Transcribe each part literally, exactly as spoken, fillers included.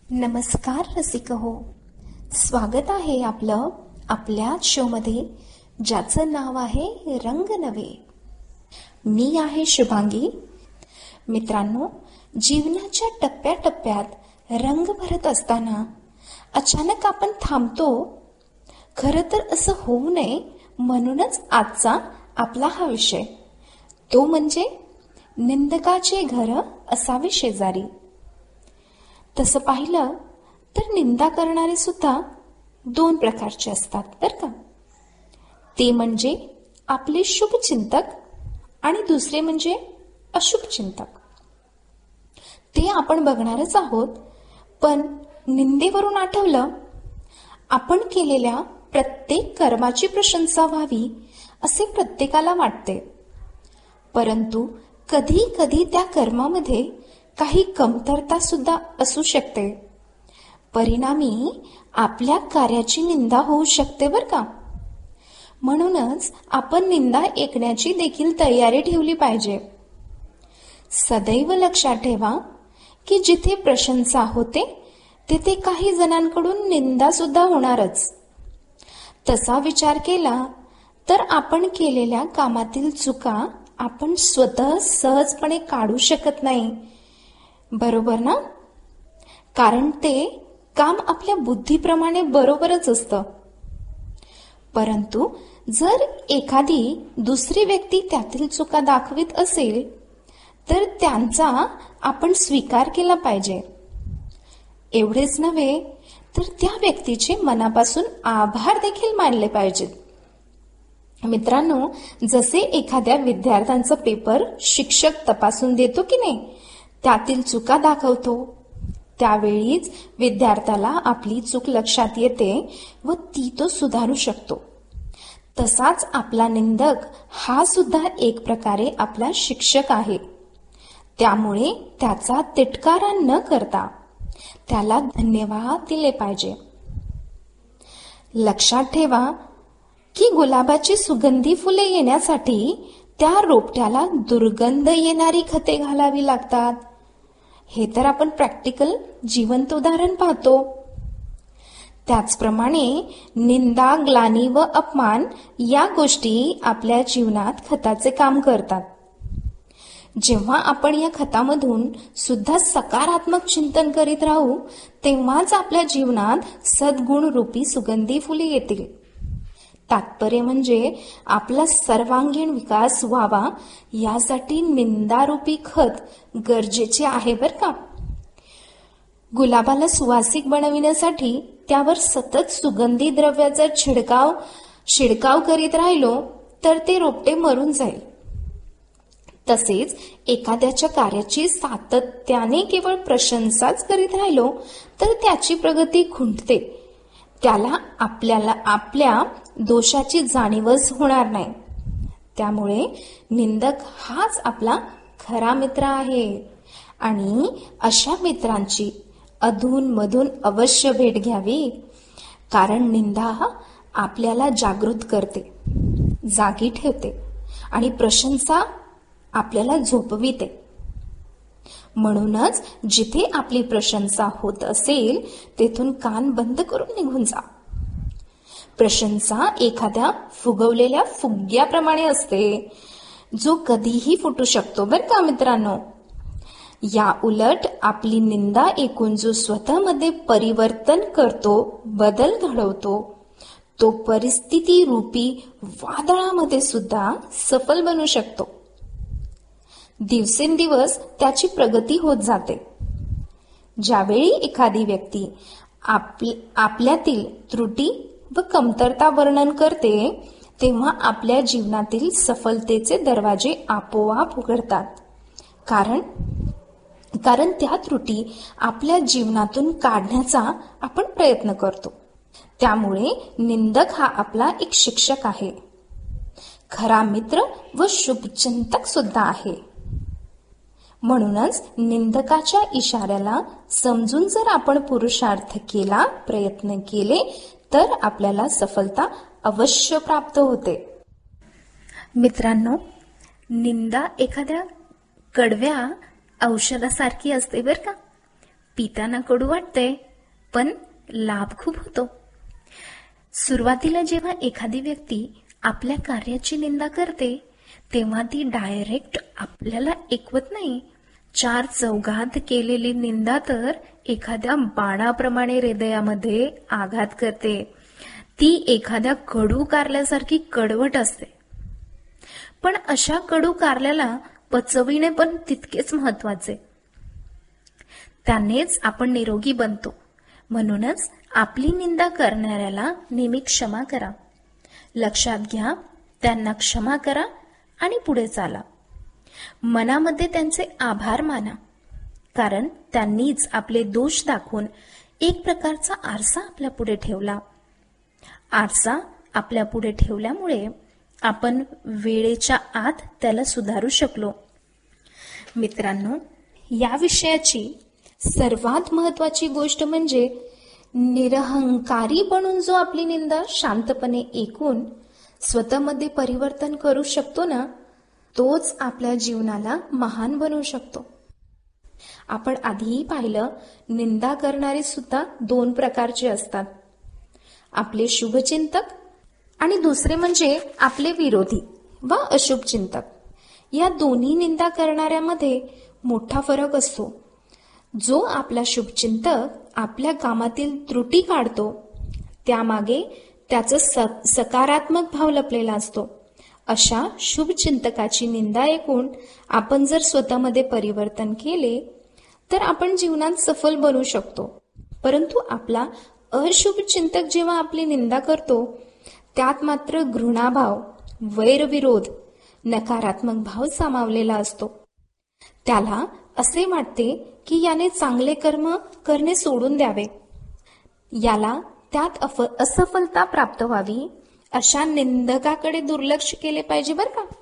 नमस्कार रसिक हो, स्वागत आहे आपलं आपल्या शोमध्ये ज्याचं नाव आहे रंग नवे. मी आहे शुभांगी. मित्रांनो, जीवनाच्या टप्प्याटप्प्यात रंग भरत असताना अचानक आपण थांबतो. खरं तर असं होऊ नये म्हणूनच आजचा आपला हा विषय, तो म्हणजे निंदकाचे घर असावे शेजारी. तसं पाहिलं तर निंदा करणारे सुद्धा दोन प्रकारचे असतात बरं का. ते म्हणजे आपले शुभचिंतक आणि दुसरे म्हणजे अशुभचिंतक. ते आपण बघणारच आहोत. पण निंदेवरून आठवलं, आपण केलेल्या प्रत्येक कर्माची प्रशंसा व्हावी असे प्रत्येकाला वाटते. परंतु कधी कधी त्या कर्मामध्ये काही कमतरता सुद्धा असू शकते. परिणामी आपल्या कार्याची निंदा होऊ शकते बरं का. म्हणूनच आपण निंदा ऐकण्याची देखील तयारी ठेवली पाहिजे. सदैव लक्षात ठेवा की जिथे प्रशंसा होते तिथे काही जणांकडून निंदा सुद्धा होणारच. तसा विचार केला तर आपण केलेल्या कामातील चुका आपण स्वतः सहजपणे काढू शकत नाही, बरोबर ना. कारण ते काम आपल्या बुद्धीप्रमाणे बरोबरच असतं. परंतु जर एखादी दुसरी व्यक्ती त्यातील चुका दाखवित असेल तर त्यांचा आपण स्वीकार केला पाहिजे. एवढेच नव्हे तर त्या व्यक्तीचे मनापासून आभार देखील मानले पाहिजेत. मित्रांनो, जसे एखाद्या विद्यार्थ्यांचा पेपर शिक्षक तपासून देतो की नाही, त्यातील चुका दाखवतो, त्यावेळीच विद्यार्थ्याला आपली चूक लक्षात येते व ती तो सुधारू शकतो. तसाच आपला निंदक हा सुद्धा एक प्रकारे आपला शिक्षक आहे. त्यामुळे त्याचा तिटकारा न करता त्याला धन्यवाद दिले पाहिजे. लक्षात ठेवा की गुलाबाची सुगंधी फुले येण्यासाठी त्या रोपट्याला दुर्गंध येणारी खते घालावी लागतात. हे तर आपण प्रॅक्टिकल जिवंत उदाहरण पाहतो. त्याचप्रमाणे निंदा, ग्लानी व अपमान या गोष्टी आपल्या जीवनात खताचे काम करतात. जेव्हा आपण या खतामधून सुद्धा सकारात्मक चिंतन करीत राहू तेव्हाच आपल्या जीवनात सद्गुण रूपी सुगंधी फुले येतील. तात्पर्य म्हणजे आपला सर्वांगीण विकास व्हावा यासाठी निंदारूपी खत गरजेचे आहे बरं का. गुलाबाला सुवासिक बनविण्यासाठी त्यावर सतत सुगंधी द्रव्याचा छिडकाव शिडकाव करीत राहिलो तर ते रोपटे मरून जाईल. तसेच एखाद्याच्या कार्याची सातत्याने केवळ प्रशंसाच करीत राहिलो तर त्याची प्रगती खुंटते. त्याला आपल्याला आपल्या दोषाची जाणीवच होणार नाही. त्यामुळे निंदक हाच आपला खरा मित्र आहे आणि अशा मित्रांची अधून मधून अवश्य भेट घ्यावी. कारण निंदा आपल्याला जागृत करते, जागी ठेवते आणि प्रशंसा आपल्याला झोपविते. म्हणूनच जिथे आपली प्रशंसा होत असेल तेथून कान बंद करून निघून जा. प्रशंसा एखाद्या फुगवलेल्या फुग्याप्रमाणे असते जो कधीही फुटू शकतो बरं का मित्रांनो. या उलट आपली निंदा ऐकून जो स्वतःमध्ये परिवर्तन करतो, बदल घडवतो, तो परिस्थिती रूपी वादळामध्ये सुद्धा सफल बनू शकतो. दिवसेंदिवस त्याची प्रगती होत जाते. ज्यावेळी एखादी व्यक्ती आपल्यातील त्रुटी व कमतरता वर्णन करते तेव्हा आपल्या जीवनातील सफलतेचे दरवाजे आपोआप उघडतात. कारण कारण त्या त्रुटी आपल्या जीवनातून काढण्याचा आपण प्रयत्न करतो. त्यामुळे निंदक हा आपला एक शिक्षक आहे, खरा मित्र व शुभचिंतक सुद्धा आहे. म्हणूनच निंदकाच्या इशाऱ्याला समजून जर आपण पुरुषार्थ केला, प्रयत्न केले तर आपल्याला सफलता अवश्य प्राप्त होते. मित्रांनो, निंदा एखाद्या कडव्या औषधासारखी असते बरं का. पिताना कडू वाटते, पण लाभ खूप होतो. सुरुवातीला जेव्हा एखादी व्यक्ती आपल्या कार्याची निंदा करते, तेव्हा ती डायरेक्ट आपल्याला ऐकवत नाही. चार चौघात केलेली निंदा तर एखाद्या बाणाप्रमाणे हृदयामध्ये आघात करते. ती एखाद्या कडू कारल्यासारखी कडवट असते. पण अशा कडू कारल्याला पचविणे पण तितकेच महत्वाचे. त्यानेच आपण निरोगी बनतो. म्हणूनच आपली निंदा करणाऱ्याला नेहमी क्षमा करा. लक्षात घ्या, त्यांना क्षमा करा आणि पुढे चाला. मनामध्ये त्यांचे आभार माना, कारण त्यांनीच आपले दोष दाखवून एक प्रकारचा आरसा आपल्या पुढे ठेवला. आरसा आपल्या पुढे ठेवल्यामुळे आपण वेळेच्या आत त्याला सुधारू शकलो. मित्रांनो, या विषयाची सर्वात महत्वाची गोष्ट म्हणजे निरहंकारी बनून जो आपली निंदा शांतपणे ऐकून स्वतःमध्ये परिवर्तन करू शकतो ना, तोच आपल्या जीवनाला महान बनवू शकतो. आपण आधीही पाहिलं, निंदा करणारे सुद्धा दोन प्रकारचे असतात. आपले शुभचिंतक आणि दुसरे म्हणजे आपले विरोधी व अशुभ चिंतक. या दोन्ही निंदा करणाऱ्यामध्ये मोठा फरक असतो. जो आपला शुभचिंतक आपल्या कामातील त्रुटी काढतो, त्यामागे त्याचा सकारात्मक भाव लपलेला असतो. अशा शुभचिंतकाची निंदा ऐकून आपण जर स्वतःमध्ये परिवर्तन केले तर आपण जीवनात सफल बनू शकतो. परंतु आपला अशुभ चिंतक जेव्हा आपली निंदा करतो, त्यात मात्र घृणाभाव, वैरविरोध, नकारात्मक भाव सामावलेला असतो. त्याला असे वाटते की याने चांगले कर्म करणे सोडून द्यावे, याला त्यात असफलता प्राप्त व्हावी, अशा निंदकाकडे दुर्लक्ष केले पाहिजे बरं का.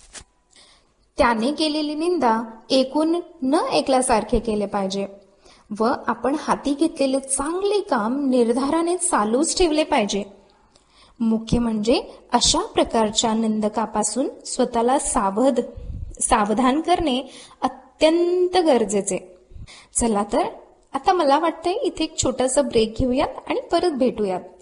त्याने केलेली निंदा ऐकून न ऐकल्यासारखे केले पाहिजे व आपण हाती घेतलेले चांगले काम निर्धाराने चालूच ठेवले पाहिजे. मुख्य म्हणजे अशा प्रकारच्या निंदकापासून स्वतःला सावध सावधान करणे अत्यंत गरजेचे. चला तर आता मला वाटतंय इथे एक छोटासा ब्रेक घेऊयात आणि परत भेटूयात.